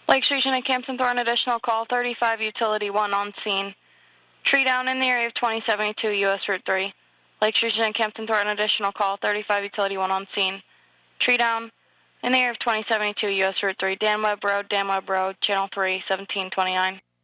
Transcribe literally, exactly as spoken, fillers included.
Lakes Region and Campton Thorne, additional call thirty-five, Utility one on scene. Tree down in the area of twenty seventy-two U S Route three. Lakes Region and Campton Thorne, additional call thirty-five, Utility one on scene. Tree down in the area of twenty seventy-two U S Route three. Dan Webb Road, Dan Webb Road, Channel three, seventeen twenty-nine.